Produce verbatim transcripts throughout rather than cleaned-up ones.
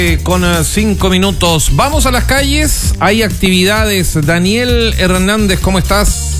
Con cinco minutos. Vamos a las calles. Hay actividades. Daniel Hernández, ¿cómo estás?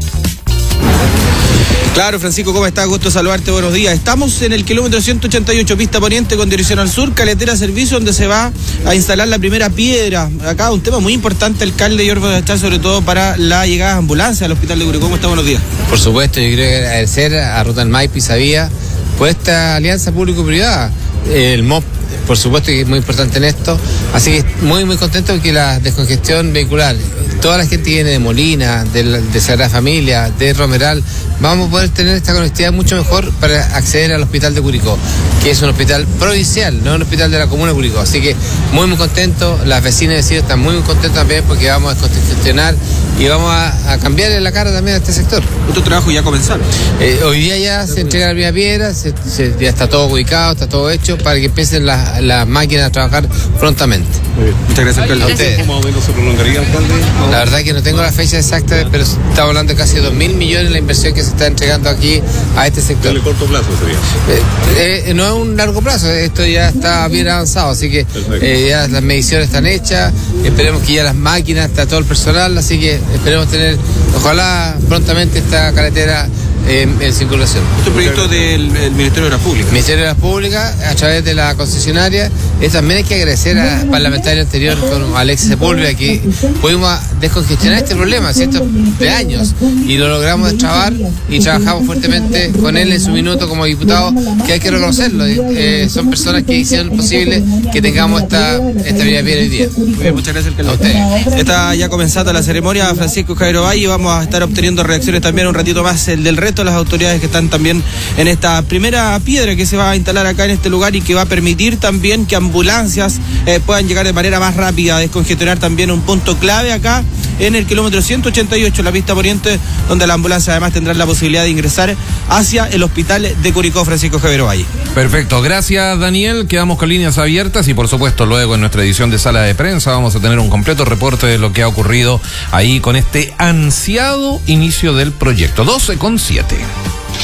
Claro, Francisco, ¿cómo estás? Gusto saludarte, buenos días. Estamos en el kilómetro ciento ochenta y ocho, pista poniente con dirección al sur, Caletera Servicio, donde se va a instalar la primera piedra. Acá un tema muy importante, alcalde y órgano de estar, sobre todo para la llegada de ambulancia al hospital de Curicó. ¿Cómo está? Buenos días. Por supuesto, yo quiero agradecer a Ruta del Maipo y Sabía por esta alianza público-privada. El M O P, por supuesto, que es muy importante en esto, así que muy muy contento que la descongestión vehicular, toda la gente que viene de Molina, de, de Sagrada Familia, de Romeral, vamos a poder tener esta conectividad mucho mejor para acceder al hospital de Curicó, que es un hospital provincial, no un hospital de la comuna de Curicó, así que muy muy contento, las vecinas y vecinos están muy muy contentos también porque vamos a descongestionar y vamos a, a cambiar la cara también a este sector. ¿Estos trabajos ya comenzaron? Eh, hoy día ya se entrega la primera piedra, se, se, ya está todo ubicado, está todo hecho para que empiecen las, las máquinas a trabajar prontamente. Muy bien. Muchas gracias, alcalde. A ustedes. ¿Cómo más o menos se prolongaría, alcalde? ¿No? La verdad que no tengo la fecha exacta, pero estamos hablando de casi dos mil millones la inversión que se está entregando aquí a este sector. ¿De corto plazo sería? Eh, eh, no es un largo plazo, esto ya está bien avanzado, así que eh, ya las mediciones están hechas, esperemos que ya las máquinas, está todo el personal, así que esperemos tener, ojalá prontamente esta carretera En, en circulación. Este es un proyecto del, del Ministerio de Obras Públicas. Ministerio de Obras Públicas, a través de la concesionaria. Y también hay que agradecer al parlamentario anterior, con Alexis Sepúlveda, que pudimos descongestionar este problema, ¿cierto? De años. Y lo logramos destrabar y trabajamos fuertemente con él en su minuto como diputado, que hay que reconocerlo. Eh, son personas que hicieron posible que tengamos esta, esta vía bien hoy día. Muy bien, muchas gracias, alcalde. A ustedes. Está ya comenzada la ceremonia, Francisco Javier Valle. Vamos a estar obteniendo reacciones también un ratito más el del resto de las autoridades que están también en esta primera piedra que se va a instalar acá en este lugar y que va a permitir también que ambulancias eh, puedan llegar de manera más rápida a descongestionar también un punto clave acá en el kilómetro ciento ochenta y ocho, la pista poniente, donde la ambulancia además tendrá la posibilidad de ingresar hacia el hospital de Curicó. Francisco Javier Valle. Perfecto, gracias Daniel, quedamos con líneas abiertas y por supuesto luego en nuestra edición de Sala de Prensa vamos a tener un completo reporte de lo que ha ocurrido ahí con este ansiado inicio del proyecto. doce con siete.